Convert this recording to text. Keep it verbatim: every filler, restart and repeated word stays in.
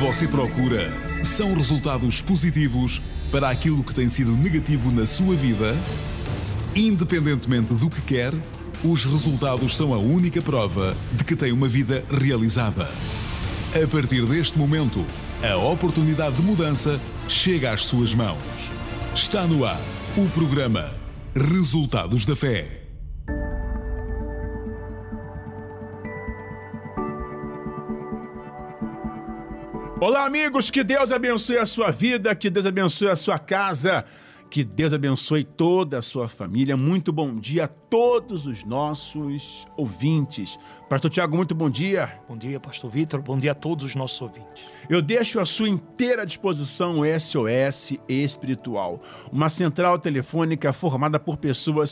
você procura são resultados positivos para aquilo que tem sido negativo na sua vida? Independentemente do que quer, os resultados são a única prova de que tem uma vida realizada. A partir deste momento, a oportunidade de mudança chega às suas mãos. Está no ar o programa Resultados da Fé. Olá, amigos, que Deus abençoe a sua vida, que Deus abençoe a sua casa, que Deus abençoe toda a sua família. Muito bom dia a todos os nossos ouvintes. Pastor Tiago, muito bom dia. Bom dia, Pastor Vitor. Bom dia a todos os nossos ouvintes. Eu deixo à sua inteira disposição o S O S Espiritual, uma central telefônica formada por pessoas